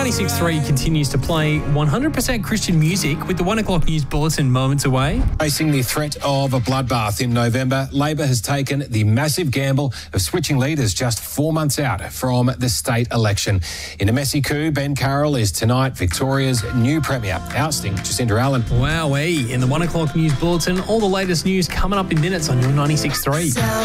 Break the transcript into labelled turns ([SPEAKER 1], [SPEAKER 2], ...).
[SPEAKER 1] 96.3 continues to play 100% Christian music with the 1 o'clock news bulletin moments away.
[SPEAKER 2] Facing the threat of a bloodbath in November, Labor has taken the massive gamble of switching leaders just 4 months out from the state election. In a messy coup, Ben Carroll is tonight Victoria's new Premier, ousting Jacinda Allen.
[SPEAKER 1] Wowee. In the 1 o'clock news bulletin, all the latest news coming up in minutes on your 96.3.